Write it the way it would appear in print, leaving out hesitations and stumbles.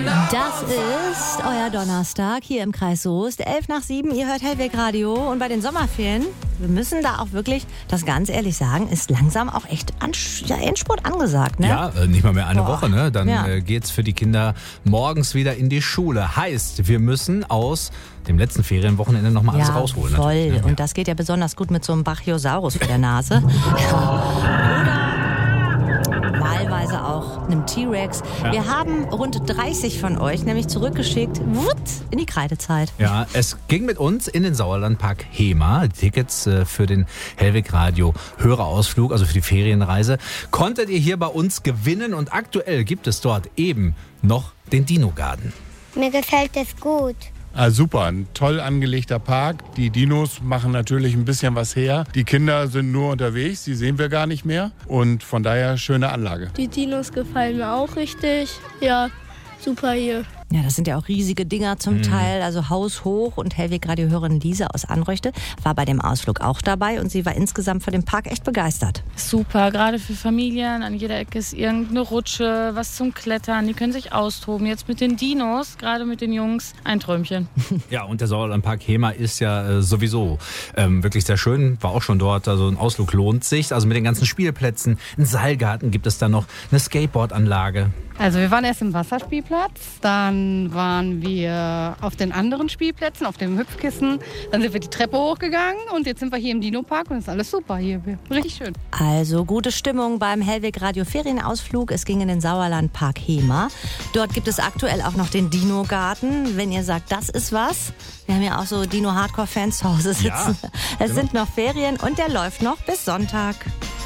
Das ist euer Donnerstag hier im Kreis Soest. 6:11. Ihr hört Hellweg Radio. Und bei den Sommerferien, wir müssen da auch wirklich, das ganz ehrlich sagen, ist langsam auch echt Endspurt angesagt. Ne? Ja, nicht mal mehr eine Woche. Ne? Dann geht's für die Kinder morgens wieder in die Schule. Heißt, wir müssen aus dem letzten Ferienwochenende nochmal alles rausholen. Voll. Ne? Und das geht ja besonders gut mit so einem Brachiosaurus vor der Nase. Oder wahlweise auch einem T-Rex. Ja. Wir haben rund 30 von euch nämlich zurückgeschickt in die Kreidezeit. Ja, es ging mit uns in den Sauerlandpark Hemer. Die Tickets für den Hellweg Radio Hörerausflug, also für die Ferienreise, konntet ihr hier bei uns gewinnen. Und aktuell gibt es dort eben noch den Dino-Garten. Mir gefällt es gut. Ah, super, ein toll angelegter Park. Die Dinos machen natürlich ein bisschen was her. Die Kinder sind nur unterwegs, die sehen wir gar nicht mehr. Und von daher schöne Anlage. Die Dinos gefallen mir auch richtig. Ja, super hier. Ja, das sind ja auch riesige Dinger zum Teil, also haushoch. Und Hellweg-Radio-Hörerin Lisa aus Anröchte war bei dem Ausflug auch dabei und sie war insgesamt von dem Park echt begeistert. Super, gerade für Familien. An jeder Ecke ist irgendeine Rutsche, was zum Klettern. Die können sich austoben. Jetzt mit den Dinos, gerade mit den Jungs, ein Träumchen. Ja, und der Sauerlandpark Hemer ist ja sowieso wirklich sehr schön. War auch schon dort, also ein Ausflug lohnt sich. Also mit den ganzen Spielplätzen, einen Seilgarten gibt es da noch, eine Skateboardanlage. Also wir waren erst im Wasserspielplatz, dann waren wir auf den anderen Spielplätzen, auf dem Hüpfkissen, dann sind wir die Treppe hochgegangen und jetzt sind wir hier im Dino-Park und es ist alles super hier, richtig schön. Also gute Stimmung beim Hellweg Radio Ferienausflug. Es ging in den Sauerlandpark Hemer. Dort gibt es aktuell auch noch den Dino-Garten. Wenn ihr sagt, das ist was, wir haben ja auch so Dino-Hardcore-Fans zu Hause sitzen. Es sind noch Ferien und der läuft noch bis Sonntag.